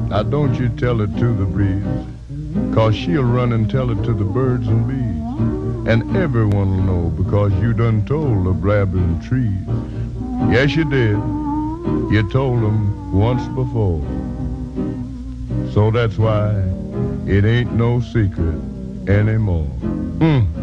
Now don't you tell it to the breeze, 'cause she'll run and tell it to the birds and bees. And everyone will know because you done told the blabbering trees. Yes, you did. You told them once before. So that's why it ain't no secret anymore.